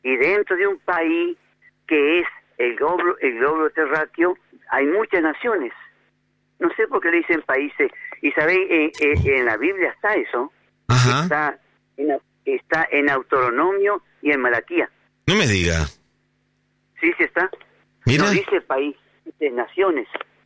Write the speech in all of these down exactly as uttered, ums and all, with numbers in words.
y dentro de un país que es el globo, el globo terráqueo, hay muchas naciones. No sé por qué le dicen países. Y sabéis, en, en, en la Biblia está eso. Ajá. Está en, está en Deuteronomio y en Malaquía. No me diga. Sí, sí está. Mira. No dice país, dice naciones.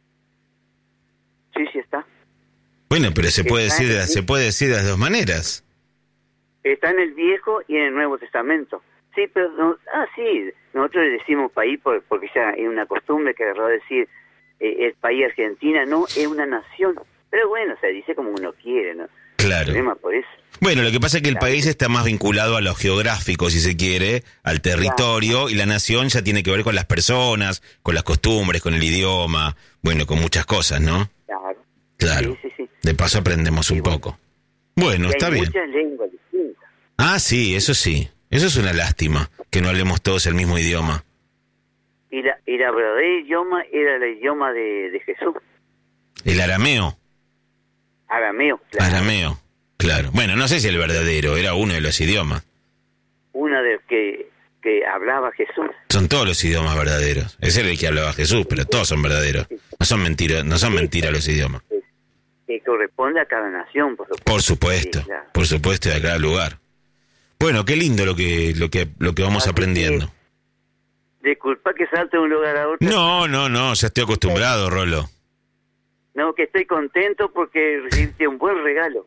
Sí, sí está. Bueno, pero se puede Está decir de, en- se puede decir de las dos maneras. Está en el Viejo y en el Nuevo Testamento. Sí, pero no, ah, sí, nosotros le decimos país por, porque ya es una costumbre que agarró a decir eh, el país Argentina, no, es una nación. Pero bueno, se dice como uno quiere, ¿no? Claro. El problema por eso. Bueno, lo que pasa es que el Claro. país está más vinculado a lo geográfico, si se quiere, al territorio, y la nación ya tiene que ver con las personas, con las costumbres, con el idioma, bueno, con muchas cosas, ¿no? Claro. Claro. Sí, sí, sí. De paso aprendemos un Sí, bueno. poco. Bueno, Y está hay bien. muchas lenguas distintas. Ah, sí, eso sí. Eso es una lástima, que no hablemos todos el mismo idioma. Y la, y la verdadera idioma era el idioma de, de Jesús, El arameo. arameo. Claro. Arameo, claro. Bueno, no sé si el verdadero, era uno de los idiomas. Una de que, que hablaba Jesús. Son todos los idiomas verdaderos. Ese era el que hablaba Jesús, pero todos son verdaderos. No son mentiras, no son mentiras los idiomas. Que corresponde a cada nación, por supuesto. Por supuesto, Sí, claro. por supuesto, de cada lugar. Bueno, qué lindo lo que lo que lo que vamos Así aprendiendo. que, disculpa que salte de un lugar a otro. No, no, no, ya estoy acostumbrado, Rolo. No, que estoy contento porque recibiste un buen regalo.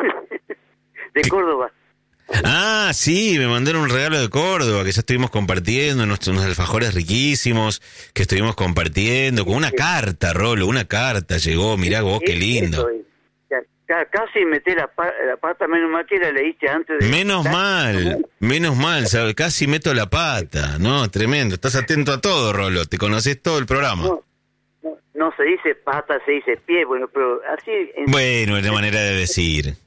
De Córdoba. Ah, sí, me mandaron un regalo de Córdoba que ya estuvimos compartiendo, unos, unos alfajores riquísimos que estuvimos compartiendo, con una carta, Rolo, una carta llegó, mirá vos, qué lindo. Eso es. Ya- ya casi metí la, pa- la pata, menos mal que la leíste antes de... Menos mal, menos mal, ¿sabes? Casi meto la pata, ¿no? Tremendo, estás atento a todo, Rolo, te conoces todo el programa. No, no, no se dice pata, se dice pie, bueno, pero así... En, Bueno, es la manera de decir.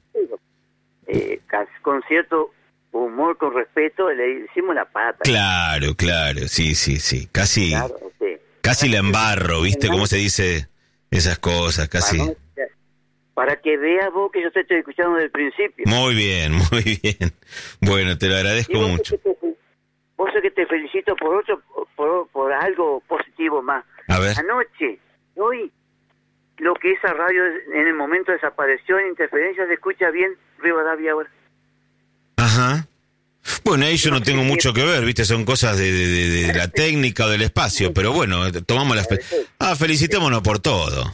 eh, cas- con cierto humor, con respeto, le hicimos la pata. Claro, claro, sí, sí, sí, casi, Claro, sí. casi la embarro, ¿viste? ¿Cómo se dice esas cosas? Casi. Para, no- para que veas vos que yo te estoy escuchando desde el principio. Muy bien, muy bien. Bueno, te lo agradezco Y vos mucho. sé que te- vos sé que te felicito por otro, por, por algo positivo más. A ver. Anoche, hoy, lo que esa radio en el momento desapareció en interferencia, se escucha bien Rivadavia ahora. Ajá. Bueno, ahí yo no tengo mucho que ver, ¿viste? Son cosas de, de, de- de la técnica o del espacio, pero bueno, tomamos la... Fe- ah, felicitémonos por todo.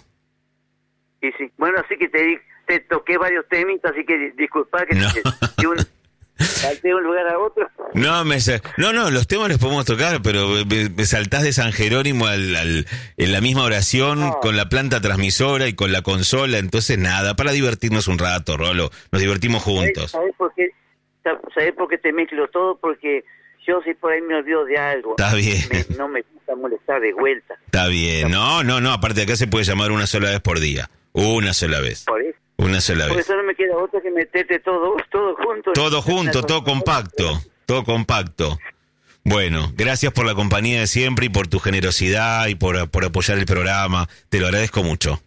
Sí, sí. Bueno, así que te, di- te toqué varios temitas, así que di- disculpa que No. te, de un, salté de un lugar a otro. No, me, sa- no, no, los temas los podemos tocar, pero me, me saltás de San Jerónimo al, al- en la misma oración No. con la planta transmisora y con la consola, entonces nada, para divertirnos un rato, Rolo, nos divertimos juntos. ¿Sabes por qué? ¿Sabes por qué te mezclo todo? Porque yo si por ahí me olvido de algo. Está bien. Me- no me gusta molestar de vuelta. Está bien, no, no, no, aparte de acá se puede llamar una sola vez por día, una sola vez, Por eso. una sola Por vez. eso no me queda otra que meterte todo, todo junto. Todo junto, Una todo cosa- compacto, todo compacto. Bueno, gracias por la compañía de siempre y por tu generosidad y por, por apoyar el programa, te lo agradezco mucho.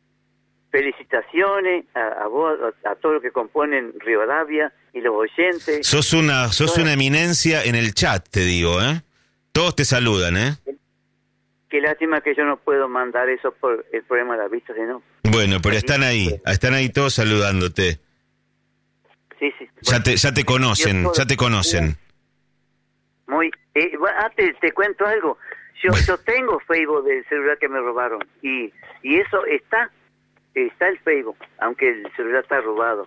Felicitaciones a, a vos, a, a todos los que componen Rivadavia y los oyentes. Sos una, sos una eminencia en el chat, te digo, ¿eh? Todos te saludan, ¿eh? Qué lástima que yo no puedo mandar eso por el problema de la vista, sino. Bueno, pero están ahí, están ahí todos saludándote. Sí, sí. Ya Bueno, te, ya te conocen, ya te conocen. Muy. Eh, bueno, ah, te, te cuento algo. Yo, Bueno. yo tengo Facebook del celular que me robaron y y eso está, está el Facebook, aunque el celular está robado.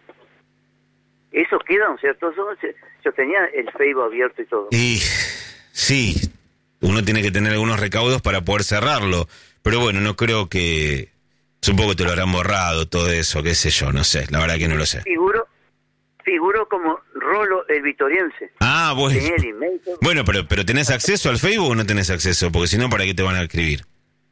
Eso queda, ¿no es cierto? Eso, yo tenía el Facebook abierto y todo. Y sí, uno tiene que tener algunos recaudos para poder cerrarlo, pero bueno, no creo que... Supongo que te lo habrán borrado, todo eso, qué sé yo, no sé, la verdad que no lo sé. Figuro, figuro como Rolo el Vitoriense. Ah, bueno. Tenía el email, todo. Bueno, pero, pero ¿tenés acceso al Facebook o no tenés acceso? Porque si no, ¿para qué te van a escribir?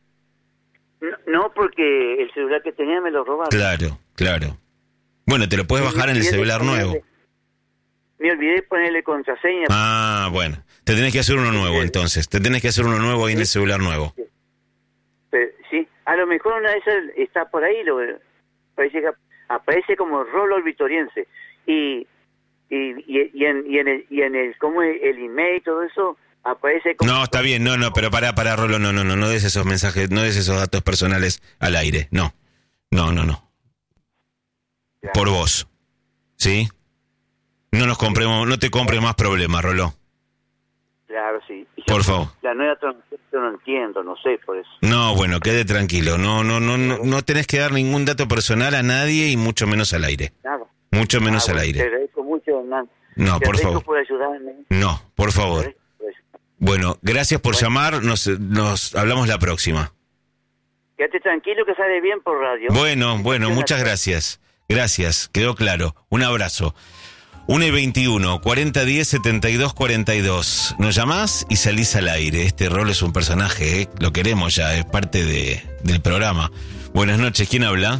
No, no, porque el celular que tenía me lo robaron. Claro, claro. Bueno, te lo puedes bajar en el celular nuevo. Me olvidé ponerle contraseña. Ah, bueno. Te tenés que hacer uno nuevo entonces. Te tenés que hacer uno nuevo ahí en el celular nuevo. Pero, sí, a lo mejor una de esas está por ahí, lo, parece que aparece como Rolo el Vitoriense. Y y, y, y, en, y en el, y en el, ¿cómo es? El email y todo eso aparece como... No, está bien, no, no, pero pará, pará, Rolo, no, no, no, no des esos mensajes, no des esos datos personales al aire, no, no, no, no. Claro. Por vos, ¿sí? No nos compremos, no te compres más problemas, Rolo. Claro, sí. Y Por yo, favor. La nueva transacción no entiendo, no sé, por eso. No, bueno, quede tranquilo, no, no, no, no, no tenés que dar ningún dato personal a nadie y mucho menos al aire. Nada. Mucho menos Ah, al bueno, aire. Te agradezco mucho, Hernán. No, Te por agradezco favor. por ayudarme. No, por Te favor. agradezco por eso. Bueno, gracias por Bueno. llamar, nos, nos hablamos la próxima. Quédate tranquilo que sale bien por radio. Bueno, bueno, muchas gracias. Gracias, quedó claro. Un abrazo. uno y veintiuno, cuarenta diez, setenta y dos cuarenta y dos. Nos llamás y salís al aire. Este rol es un personaje, ¿eh? Lo queremos ya, es parte de, del programa. Buenas noches, ¿quién habla?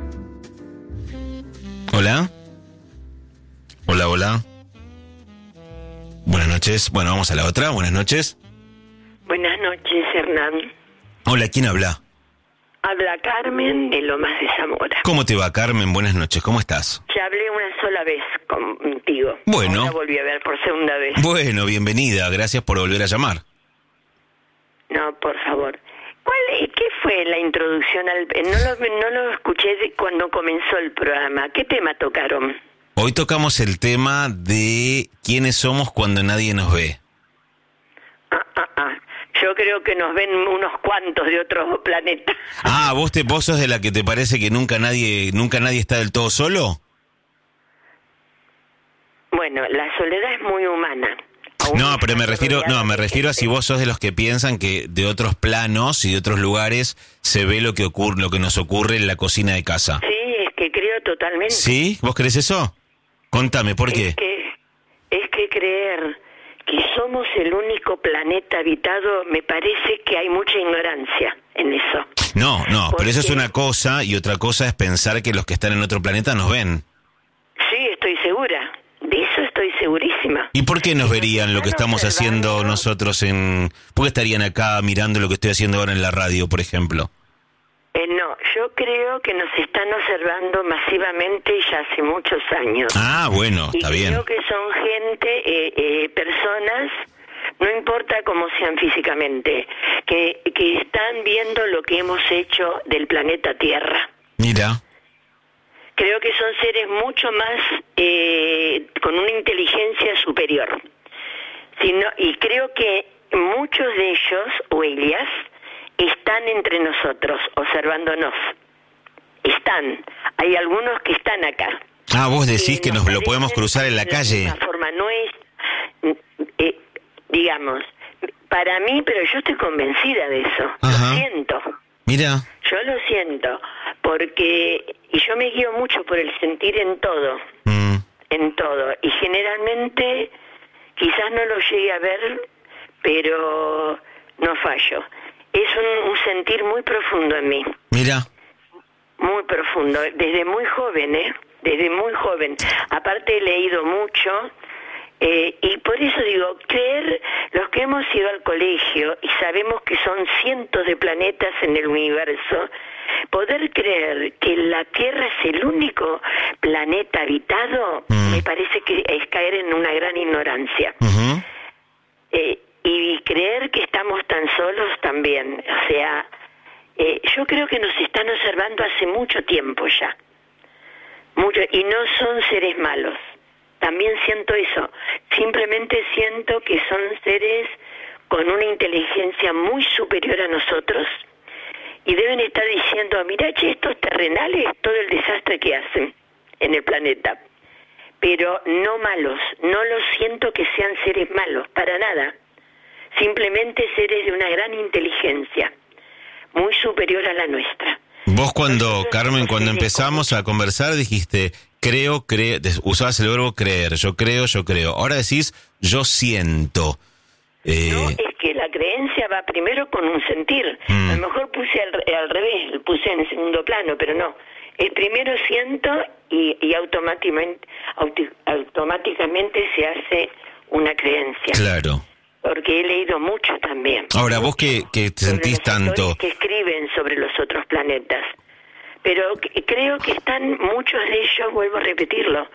¿Hola? Hola, hola. Buenas noches. Bueno, vamos a la otra. Buenas noches. Buenas noches, Hernán. Hola, ¿quién habla? Habla Carmen de Lomas de Zamora. ¿Cómo te va, Carmen? Buenas noches, ¿cómo estás? Ya hablé una sola vez contigo. Bueno. Ahora volví a ver por segunda vez. Bueno, bienvenida. Gracias por volver a llamar. No, por favor. ¿Cuál es, ¿Qué fue la introducción al... No lo, no lo escuché de cuando comenzó el programa. ¿Qué tema tocaron? Hoy tocamos el tema de quiénes somos cuando nadie nos ve. Ah, ah, ah. Yo creo que nos ven unos cuantos de otros planetas. Ah, ¿vos, te, vos sos de la que te parece que nunca nadie, nunca nadie está del todo solo? Bueno, la soledad es muy humana. Aún No, pero me está refiero, rodeada no, me de refiero a si gente. vos sos de los que piensan que de otros planos y de otros lugares se ve lo que ocurre, lo que nos ocurre en la cocina de casa. Sí, es que creo totalmente. ¿Sí? ¿Vos crees eso? Contame, ¿por qué? Es que, es que creer que somos el único planeta habitado, me parece que hay mucha ignorancia en eso. No, no, pero eso es Porque- una cosa y otra cosa es pensar que los que están en otro planeta nos ven. Sí, estoy segura. De eso estoy segurísima. ¿Y por qué nos Nos verían lo que están estamos haciendo observando. nosotros en... ¿Por qué estarían acá mirando lo que estoy haciendo ahora en la radio, por ejemplo? Eh, no, yo creo que nos están observando masivamente ya hace muchos años. Ah, bueno, y está bien. creo que son gente, eh, eh, personas, no importa cómo sean físicamente, que, que están viendo lo que hemos hecho del planeta Tierra. Mira, Creo que son seres mucho más, eh, con una inteligencia superior. Sino, y creo que muchos de ellos, o ellas, están entre nosotros, observándonos. Están. Hay algunos que están acá. ah, vos decís Y que nos lo parecen podemos cruzar en la de calle. misma forma, no es, eh, digamos, para mí, pero yo estoy convencida de eso. Ajá. Lo siento. Mira, Yo lo siento, porque y yo me guío mucho por el sentir en todo, mm, en todo, y generalmente quizás no lo llegue a ver, pero no fallo. Es un, un sentir muy profundo en mí, mira, muy profundo, desde muy joven, ¿eh? Desde muy joven. Aparte he leído mucho, eh, y por eso digo, creer, los que hemos ido al colegio y sabemos que son cientos de planetas en el universo, poder creer que la Tierra es el único planeta habitado, Mm. me parece que es caer en una gran ignorancia. ujú, Eh, y creer que estamos tan solos también, o sea, eh, yo creo que nos están observando hace mucho tiempo ya, mucho, y no son seres malos, también siento eso, simplemente siento que son seres con una inteligencia muy superior a nosotros, y deben estar diciendo, mira, che, estos terrenales, todo el desastre que hacen en el planeta, pero no malos, no los siento que sean seres malos, para nada, simplemente seres de una gran inteligencia, muy superior a la nuestra. Vos cuando, Entonces, Carmen, cuando sí, empezamos a conversar dijiste, creo, creo, usabas el verbo creer, yo creo, yo creo. Ahora decís, yo siento. Eh, No, es que la creencia va primero con un sentir. Mm. A lo mejor puse al, al revés, puse en segundo plano, pero no. El primero siento y, y automáticamente, auti- automáticamente se hace una creencia. claro. Porque he leído mucho también. Ahora, vos que, que te sobre sentís los autores tanto... que escriben sobre los otros planetas. Pero c- creo que están, muchos de ellos, vuelvo a repetirlo,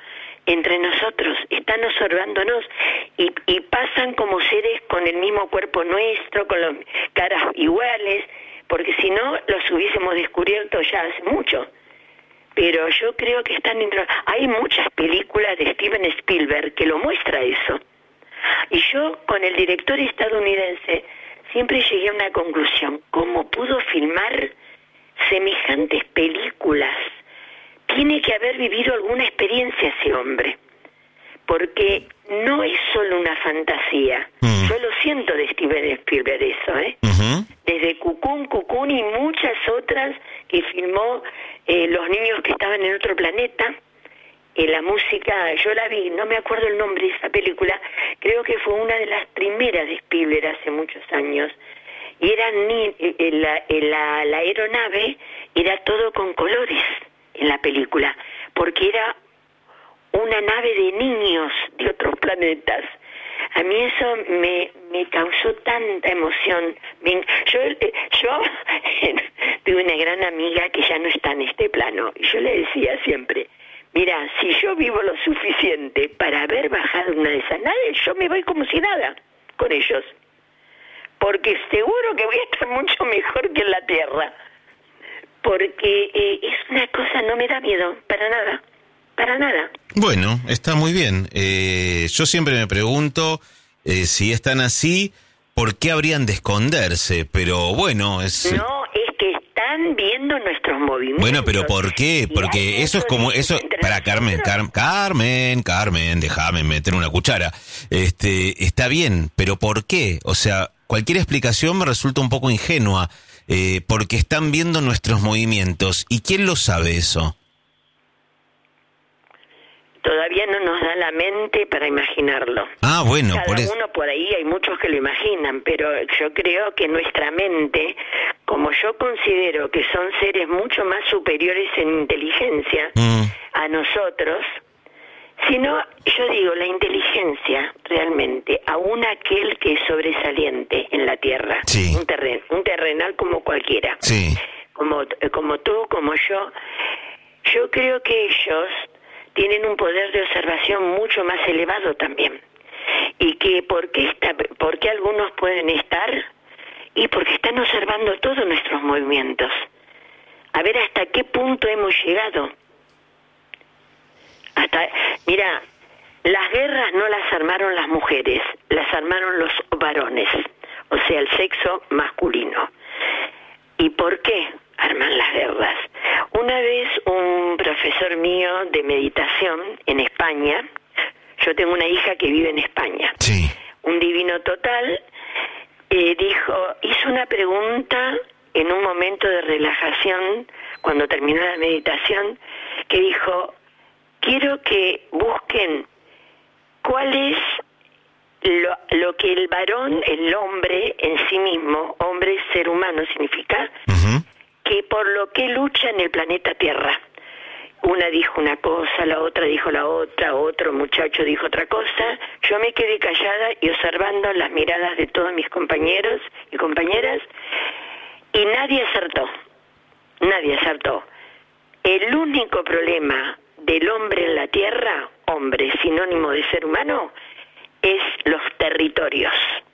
entre nosotros, están observándonos y, y pasan como seres con el mismo cuerpo nuestro, con las caras iguales, porque si no los hubiésemos descubierto ya hace mucho. Pero yo creo que están dentro. Hay muchas películas de Steven Spielberg que lo muestra eso. Y yo con el director estadounidense siempre llegué a una conclusión: ¿cómo pudo filmar semejantes películas? Tiene que haber vivido alguna experiencia ese hombre, porque no es solo una fantasía. Mm. Yo lo siento de Steven Spielberg eso, ¿eh? Uh-huh. Desde Cucún, Cucún y muchas otras que filmó, eh, los niños que estaban en otro planeta, eh, la música, yo la vi, no me acuerdo el nombre de esa película, creo que fue una de las primeras de Spielberg hace muchos años, y era ni, eh, la, eh, la, la aeronave era todo con colores en la película, porque era una nave de niños de otros planetas. A mí eso me, me causó tanta emoción. Me, yo yo tuve una gran amiga que ya no está en este plano, y yo le decía siempre: mira, si yo vivo lo suficiente para haber bajado una de esas naves, yo me voy como si nada con ellos, porque seguro que voy a estar mucho mejor que en la Tierra. Porque eh, es una cosa, no me da miedo, para nada, para nada. Bueno, está muy bien. Eh, yo siempre me pregunto eh, si están así, ¿por qué habrían de esconderse? Pero bueno, es... No, es que están viendo nuestros movimientos. Bueno, pero ¿por qué? Porque eso es como... eso Para Carmen, Car- Carmen, Carmen, déjame meter una cuchara. Este, está bien, pero ¿por qué? O sea, cualquier explicación me resulta un poco ingenua. Eh, porque están viendo nuestros movimientos. ¿Y quién lo sabe eso? Todavía no nos da la mente para imaginarlo. Ah, bueno. Cada por eso. uno por ahí, hay muchos que lo imaginan, pero yo creo que nuestra mente, como yo considero que son seres mucho más superiores en inteligencia mm. a nosotros, sino, yo digo, la inteligencia realmente, aún aquel que es sobresaliente en la Tierra, sí. un, terren, un terrenal como cualquiera, sí. como, como tú, como yo, yo creo que ellos tienen un poder de observación mucho más elevado también. Y que, ¿por qué, está, por qué algunos pueden estar? Y porque están observando todos nuestros movimientos. A ver hasta qué punto hemos llegado. Hasta, mira, las guerras no las armaron las mujeres, las armaron los varones, o sea, el sexo masculino. ¿Y por qué arman las guerras? Una vez un profesor mío de meditación en España, yo tengo una hija que vive en España, sí. un divino total, eh, dijo, hizo una pregunta en un momento de relajación, cuando terminó la meditación, que dijo: quiero que busquen cuál es lo, lo que el varón, el hombre en sí mismo, hombre, ser humano significa, uh-huh. que por lo que lucha en el planeta Tierra. Una dijo una cosa, la otra dijo la otra, otro muchacho dijo otra cosa. Yo me quedé callada y observando las miradas de todos mis compañeros y compañeras, y nadie acertó, nadie acertó. El único problema del hombre en la Tierra, hombre, sinónimo de ser humano, es los territorios.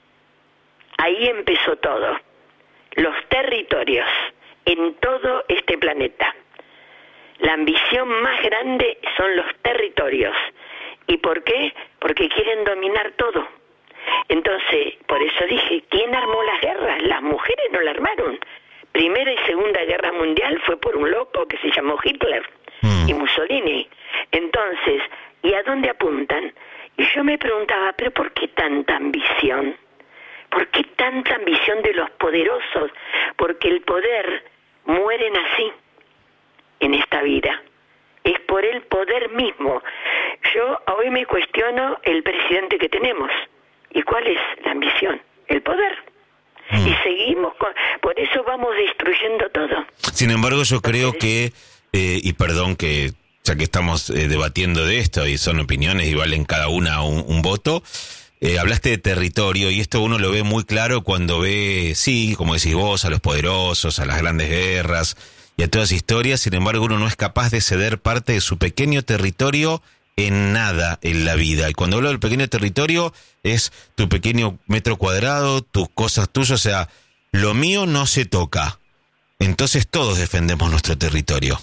Ahí empezó todo. Los territorios en todo este planeta. La ambición más grande son los territorios. ¿Y por qué? Porque quieren dominar todo. Entonces, por eso dije, ¿quién armó las guerras? Las mujeres no la armaron. Primera y Segunda Guerra Mundial fue por un loco que se llamó Hitler mm. y Mussolini. Entonces, ¿y a dónde apuntan? Y yo me preguntaba, ¿pero por qué tanta ambición? ¿Por qué tanta ambición de los poderosos? Porque el poder mueren así en esta vida. Es por el poder mismo. Yo hoy me cuestiono el presidente que tenemos. ¿Y cuál es la ambición? El poder. Mm. Y seguimos con... Por eso vamos destruyendo todo. Sin embargo, yo creo que, eh, y perdón que ya que estamos eh, debatiendo de esto y son opiniones y valen cada una un, un voto, eh, hablaste de territorio y esto uno lo ve muy claro cuando ve, sí, como decís vos, a los poderosos, a las grandes guerras y a todas las historias. Sin embargo, uno no es capaz de ceder parte de su pequeño territorio en nada en la vida. Y cuando hablo del pequeño territorio, es tu pequeño metro cuadrado, tus cosas tuyas, o sea, lo mío no se toca. Entonces todos defendemos nuestro territorio.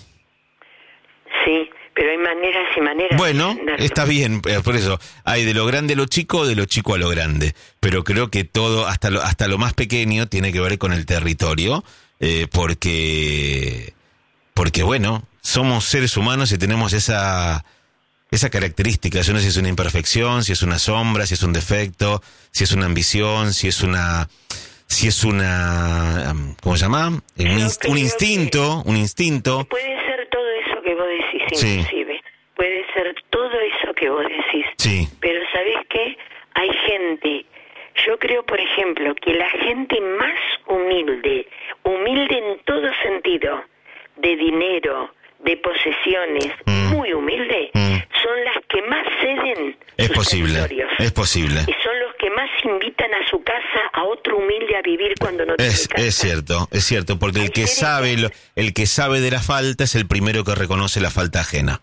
Sí, pero hay maneras y maneras. Bueno, está bien, por eso, hay de lo grande a lo chico, de lo chico a lo grande. Pero creo que todo, hasta lo, hasta lo más pequeño, tiene que ver con el territorio, eh, porque, porque bueno, somos seres humanos y tenemos esa... esa característica. Yo no sé si es una imperfección, si es una sombra, si es un defecto, si es una ambición, si es una, si es una, ¿cómo se llama? Un, inst- un instinto, un instinto. Puede ser todo eso que vos decís, sí. Inclusive. Puede ser todo eso que vos decís. Sí. Pero ¿sabés qué? Hay gente, yo creo, por ejemplo, que la gente más humilde, humilde en todo sentido, de dinero, de posesiones, mm. muy humilde, mm. son las que más ceden es sus posible, territorios. Es posible. Y son los que más invitan a su casa a otro humilde a vivir cuando no tiene es, casa. Es cierto, es cierto, porque el que sabe lo, el que sabe de la falta es el primero que reconoce la falta ajena.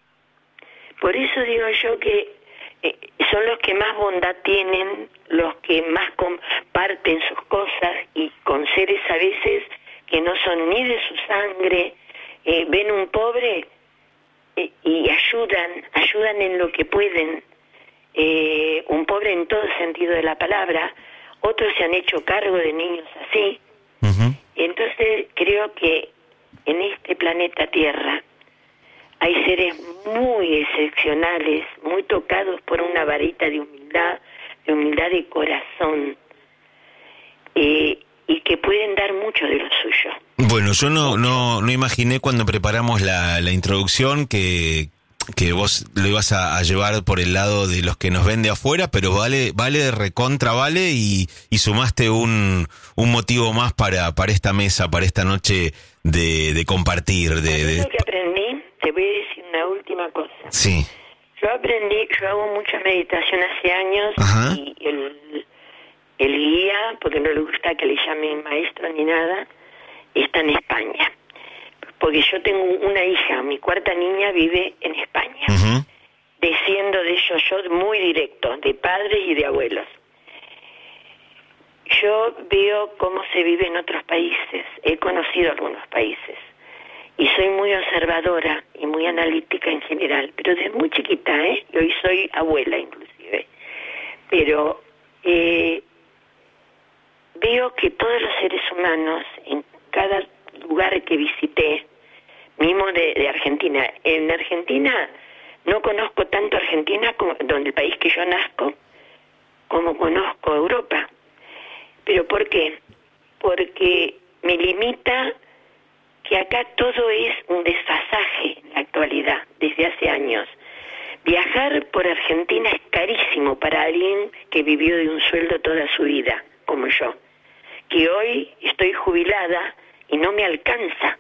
Por eso digo yo que eh, son los que más bondad tienen, los que más comparten sus cosas y con seres a veces que no son ni de su sangre. Eh, ven un pobre eh, y ayudan, ayudan en lo que pueden, eh, un pobre en todo sentido de la palabra. Otros se han hecho cargo de niños así. Uh-huh. Entonces creo que en este planeta Tierra hay seres muy excepcionales, muy tocados por una varita de humildad, de humildad de corazón, eh, y que pueden dar mucho de lo suyo. Bueno, yo no no no imaginé cuando preparamos la, la introducción que, que vos lo ibas a, a llevar por el lado de los que nos ven de afuera, pero vale vale recontra vale y, y sumaste un un motivo más para para esta mesa, para esta noche de, de compartir. De, de... Lo que aprendí, te voy a decir una última cosa. Sí. Yo aprendí, yo hago mucha meditación hace años. Ajá. Y el el guía, porque no le gusta que le llamen maestro ni nada, está en España. Porque yo tengo una hija, mi cuarta niña vive en España. Uh-huh. Desciendo de ellos, yo muy directo, de padres y de abuelos. Yo veo cómo se vive en otros países, he conocido algunos países, y soy muy observadora y muy analítica en general, pero desde muy chiquita, ¿eh? Y hoy soy abuela inclusive. Pero eh, veo que todos los seres humanos, en cada lugar que visité, mismo de, de Argentina, en Argentina no conozco tanto Argentina, como, donde el país que yo nazco, como conozco Europa. ¿Pero por qué? Porque me limita que acá todo es un desfasaje en la actualidad, desde hace años. Viajar por Argentina es carísimo para alguien que vivió de un sueldo toda su vida, como yo, que hoy estoy jubilada y no me alcanza.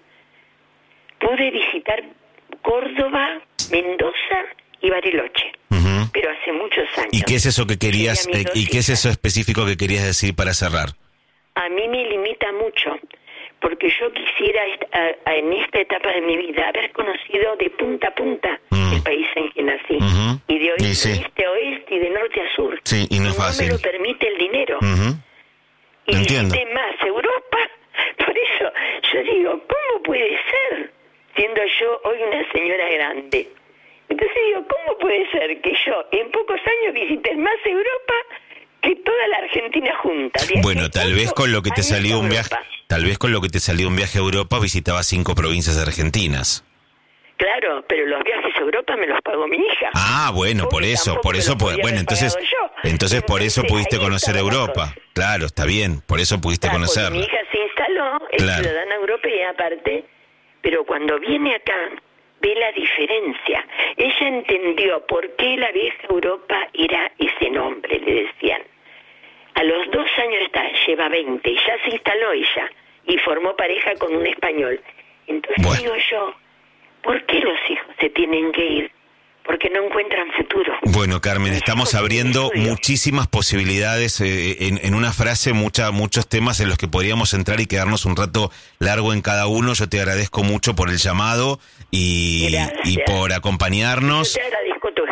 Pude visitar Córdoba, Mendoza y Bariloche, uh-huh. pero hace muchos años. ¿Y qué es eso que querías, eh, y qué es eso específico que querías decir para cerrar? A mí me limita mucho, porque yo quisiera a, a, en esta etapa de mi vida haber conocido de punta a punta uh-huh. el país en que nací, uh-huh. y de oeste sí. a oeste y de norte a sur. Sí, y no es fácil. No me lo permite el dinero. Uh-huh. Y Entiendo. visité más Europa. Por eso yo digo, ¿cómo puede ser? Siendo yo hoy una señora grande. Entonces digo, ¿cómo puede ser que yo en pocos años visité más Europa que toda la Argentina junta? Bueno, tal vez con lo que te salió un viaje, tal vez con lo que te salió un viaje a Europa visitabas cinco provincias argentinas. Claro, pero los viajes a Europa me los pagó mi hija. Ah, bueno, por eso, por eso, pues, bueno, entonces, entonces por eso pudiste conocer Europa. Claro, está bien, por eso pudiste claro, conocerla. Mi hija se instaló, es claro. ciudadana europea aparte, pero cuando viene acá ve la diferencia. Ella entendió por qué la vieja Europa era ese nombre, le decían. A los dos años está, lleva veinte, y ya se instaló ella y formó pareja con un español. Entonces bueno. digo yo, ¿por qué los hijos se tienen que ir? Porque no encuentran futuro. Bueno, Carmen, estamos abriendo muchísimas posibilidades, eh, en, en una frase, mucha, muchos temas en los que podríamos entrar y quedarnos un rato largo en cada uno. Yo te agradezco mucho por el llamado y, y por acompañarnos. Yo te agradezco tu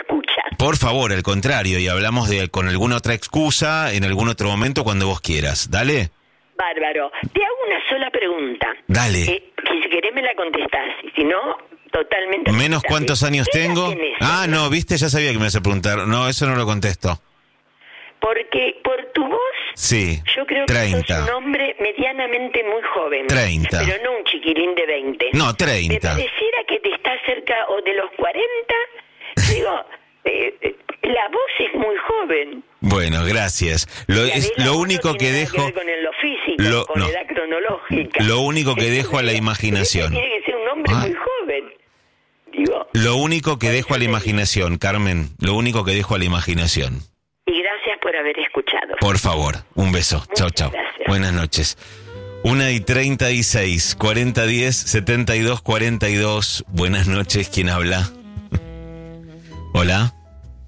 Por favor, al contrario, y hablamos de con alguna otra excusa en algún otro momento cuando vos quieras. Dale. Bárbaro. Te hago una sola pregunta. Dale. Eh, que si querés me la contestás, y si no, totalmente... ¿Menos cuántos años tengo? Ah, no, viste, ya sabía que me ibas a preguntar. No, eso no lo contesto. Porque por tu voz, sí, yo creo treinta. Que sos un hombre medianamente muy joven. treinta. Pero no un chiquilín de veinte. No, treinta. Me pareciera que te estás cerca o de los cuarenta. Digo, eh, eh, la voz es muy joven. Bueno, gracias. Lo, es, lo único no que dejo... Que ver con lo físico, lo, con no. edad cronológica. Lo único que dejo a la imaginación. Tiene que ser un hombre ah. muy joven. Digo, lo único que dejo a la imaginación, Carmen. Lo único que dejo a la imaginación. Y gracias por haber escuchado. Por favor, un beso. Chao, chao. Buenas noches. Una y treinta y seis, cuarenta diez, setenta y dos, cuarenta y dos. Buenas noches, ¿quién habla? Hola.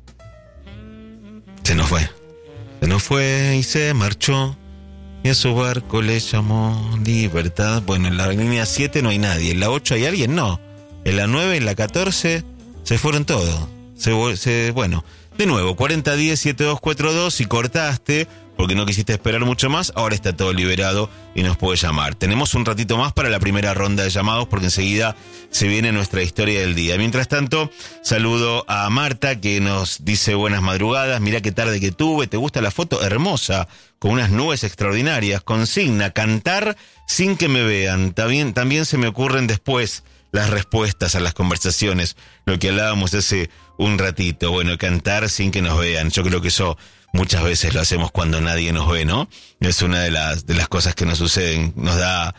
Se nos fue. Se nos fue y se marchó. Y a su barco le llamó Libertad. Bueno, en la línea siete no hay nadie. En la ocho hay alguien, no. En la nueve, en la catorce, se fueron todos. Se, se, bueno, de nuevo, cuarenta diez, setenta y dos cuarenta y dos. Si cortaste porque no quisiste esperar mucho más, ahora está todo liberado y nos puede llamar. Tenemos un ratito más para la primera ronda de llamados porque enseguida se viene nuestra historia del día. Mientras tanto, saludo a Marta que nos dice buenas madrugadas. Mirá qué tarde que tuve. ¿Te gusta la foto? Hermosa, con unas nubes extraordinarias. Consigna, cantar sin que me vean. También, también se me ocurren después las respuestas a las conversaciones, lo que hablábamos hace un ratito. Bueno, cantar sin que nos vean. Yo creo que eso muchas veces lo hacemos cuando nadie nos ve, ¿no? Es una de las de las cosas que nos suceden, nos da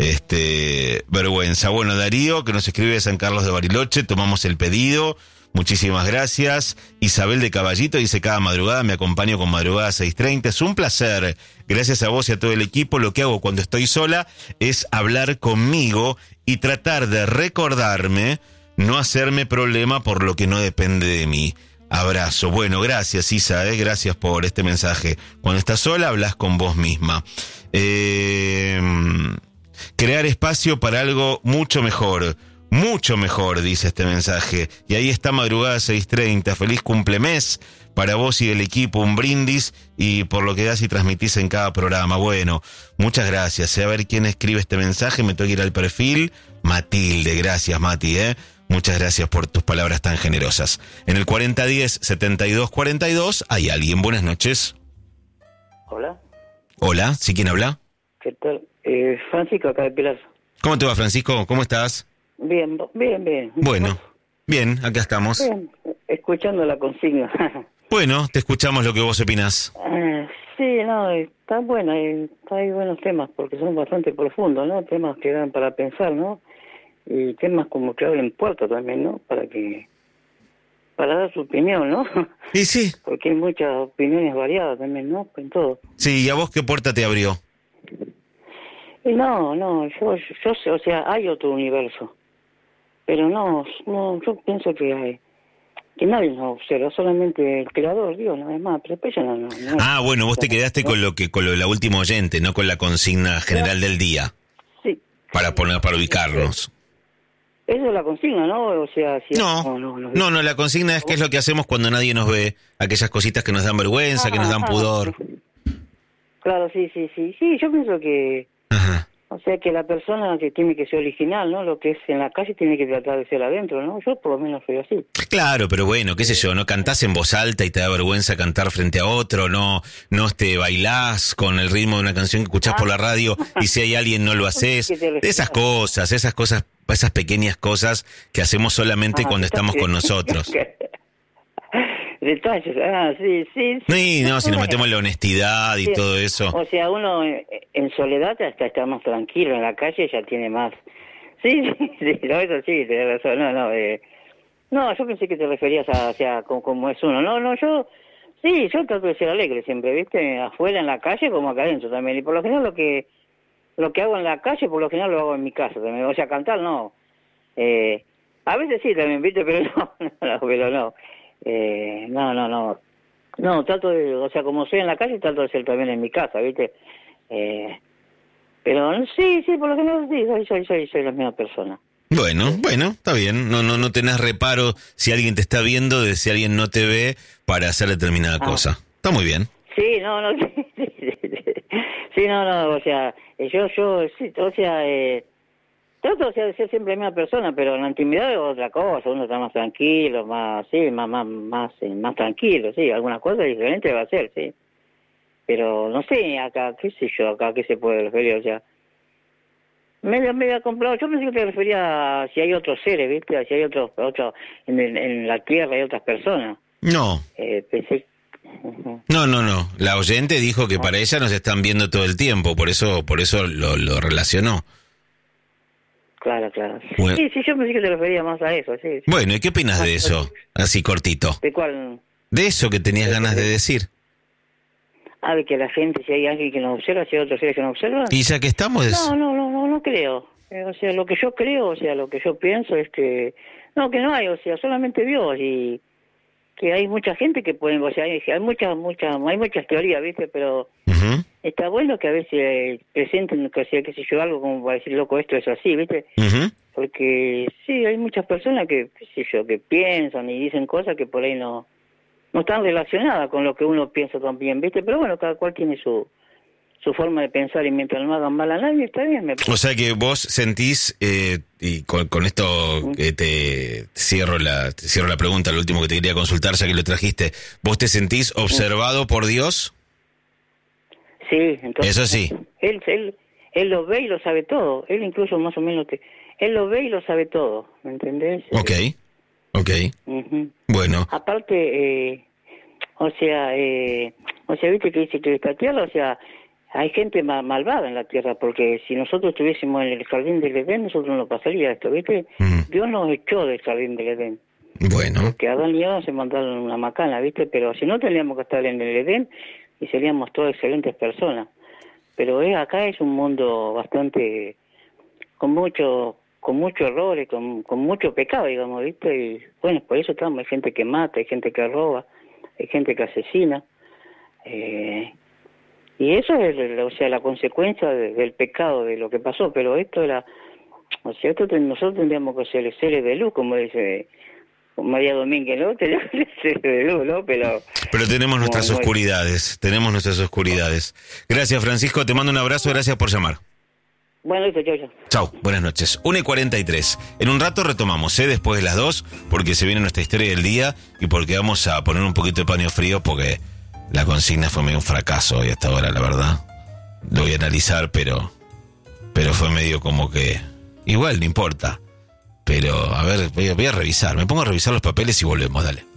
este vergüenza. Bueno, Darío, que nos escribe de San Carlos de Bariloche, tomamos el pedido, muchísimas gracias. Isabel de Caballito dice, cada madrugada me acompaño con Madrugada seis treinta, es un placer. Gracias a vos y a todo el equipo. Lo que hago cuando estoy sola es hablar conmigo y tratar de recordarme, no hacerme problema por lo que no depende de mí. Abrazo. Bueno, gracias Isa, eh, gracias por este mensaje. Cuando estás sola, hablas con vos misma. Eh, crear espacio para algo mucho mejor, mucho mejor, dice este mensaje. Y ahí está Madrugada seis treinta. Feliz cumplemés para vos y el equipo, un brindis y por lo que das y transmitís en cada programa. Bueno, muchas gracias. A ver quién escribe este mensaje, me tengo que ir al perfil. Matilde, gracias Mati, eh. Muchas gracias por tus palabras tan generosas. En el cuarenta diez, setenta y dos cuarenta y dos hay alguien. Buenas noches. Hola. Hola, ¿sí quién habla? ¿Qué tal? Eh, Francisco, acá de Pilar. ¿Cómo te va, Francisco? ¿Cómo estás? Bien, bien, bien. Bueno, bien, acá estamos. Bien, escuchando la consigna. Bueno, te escuchamos lo que vos opinás. Eh, sí, no, está buena, eh, hay buenos temas porque son bastante profundos, ¿no? Temas que dan para pensar, ¿no? Y temas como que abren puertas también, ¿no? Para que, para dar su opinión, ¿no? Y sí. Porque hay muchas opiniones variadas también, ¿no? En todo. Sí, ¿y a vos qué puerta te abrió? Y no, no, yo, yo sé, o sea, hay otro universo. Pero no, no, yo pienso que hay, que nadie nos observa, solamente el creador, Dios, nada más, pero después ya no, no, no. Ah, bueno, vos te quedaste ¿no? con lo que, con lo de la última oyente, no con la consigna general no. del día. Sí. Para poner, para ubicarnos. Eso es la consigna, ¿no? O sea, si no, no, no, no, no, no, la consigna es qué es lo que hacemos cuando nadie nos ve, aquellas cositas que nos dan vergüenza, ah, que nos dan pudor. Claro, sí, sí, sí, sí, yo pienso que, ajá. O sea, que la persona que tiene que ser original, ¿no? Lo que es en la calle tiene que tratar de ser adentro, ¿no? Yo por lo menos soy así. Claro, pero bueno, qué sé yo, no cantás en voz alta y te da vergüenza cantar frente a otro, no no te bailás con el ritmo de una canción que escuchás ah. por la radio y si hay alguien no lo haces. Esas cosas, esas cosas, esas pequeñas cosas que hacemos solamente ah, cuando estamos con nosotros. Detalles, ah, sí, sí. Sí, sí no, si nos metemos en la honestidad y sí. todo eso. O sea, uno en soledad hasta está más tranquilo, en la calle ya tiene más. Sí, sí, sí, no, eso sí, tenés razón, no, no, eh, no, yo pensé que te referías a, o sea, como, como es uno, no, no, yo, sí, yo trato de ser alegre siempre, ¿viste? Afuera en la calle como acá adentro también, y por lo general lo que, lo que hago en la calle, por lo general lo hago en mi casa también, o sea, cantar no, eh, a veces sí también, ¿viste? Pero no, no, pero no. Eh, no, no, no, no, trato de, o sea, como soy en la calle, trato de ser también en mi casa, ¿viste? Eh, pero sí, sí, por lo general sí, soy, soy, soy, soy la misma persona. Bueno, bueno, está bien. No, no, no tenés reparo si alguien te está viendo, de si alguien no te ve para hacer determinada ah. cosa. Está muy bien. Sí, no, no. Sí, no, no, o sea, yo, yo, sí, o sea, eh, trato o sea, de ser siempre la misma persona, pero en la intimidad es otra cosa, uno está más tranquilo, más, sí, más, más, más, más tranquilo, sí, algunas cosas diferentes va a ser, sí. Pero no sé, acá, qué sé yo, acá, qué se puede referir, o sea, me, me había comprado, yo pensé que te refería a si hay otros seres, ¿viste? Si hay otros, otros, en, en la tierra hay otras personas. No. Eh, pensé No, no, no. La oyente dijo que para ella nos están viendo todo el tiempo, por eso, por eso lo, lo relacionó. Claro, claro. Bueno. Sí, sí, yo pensé que te refería más a eso, sí. sí. Bueno, ¿y qué opinas de eso? Así cortito. ¿De cuál? De eso que tenías ¿De ganas qué? de decir. Ah, de que la gente, si hay alguien que nos observa, si hay otros seres que nos observan. Y ya que estamos... Es... No, no, no, no, no creo. Eh, o sea, lo que yo creo, o sea, lo que yo pienso es que... No, que no hay, o sea, solamente Dios y... que hay mucha gente que pueden, o sea, hay, hay muchas, muchas, hay muchas teorías, ¿viste? Pero uh-huh. está bueno que a veces eh, presenten, que sea, qué sé yo, algo como para decir, loco, esto es así, ¿viste? Uh-huh. Porque sí, hay muchas personas que, qué sé yo, que piensan y dicen cosas que por ahí no, no están relacionadas con lo que uno piensa también, ¿viste? Pero bueno, cada cual tiene su su forma de pensar y mientras no hagan mal a nadie, está bien. Me o sea que vos sentís, eh, y con, con esto eh, te cierro la te cierro la pregunta, lo último que te quería consultar, ya que lo trajiste, ¿vos te sentís observado por Dios? Sí, entonces... Eso sí. Él, él, él lo ve y lo sabe todo, él incluso más o menos, te, él lo ve y lo sabe todo, ¿me entendés? Ok, ok. Uh-huh. Bueno. Aparte, eh, o sea, eh, o sea, viste que dice que esta tierra, o sea... Hay gente ma- malvada en la tierra, porque si nosotros estuviésemos en el jardín del Edén, nosotros no pasaría esto, ¿viste? Mm. Dios nos echó del jardín del Edén. Bueno. Porque Adán y Eva se mandaron una macana, ¿viste? Pero si no, tendríamos que estar en el Edén y seríamos todas excelentes personas. Pero eh, acá es un mundo bastante... con mucho con mucho errores, con, con mucho pecado, digamos, ¿viste? Y bueno, por eso estamos, hay gente que mata, hay gente que roba, hay gente que asesina, eh... Y eso es, o sea, la consecuencia de, del pecado, de lo que pasó. Pero esto era, o sea, esto nosotros tendríamos que ser seres de luz, como dice María Domínguez, ¿no? Tenemos que ser seres de luz, ¿no? Pero, Pero tenemos nuestras no, oscuridades, tenemos nuestras oscuridades. Gracias, Francisco, te mando un abrazo, gracias por llamar. Bueno, listo, chau, chau. Chau, buenas noches. una y cuarenta y tres. En un rato retomamos, ¿eh? Después de las dos, porque se viene nuestra historia del día y porque vamos a poner un poquito de paño frío, porque... la consigna fue medio un fracaso hoy hasta ahora, la verdad. Lo voy a analizar, pero pero fue medio como que... igual, no importa. Pero, a ver, voy a, voy a revisar. Me pongo a revisar los papeles y volvemos, dale.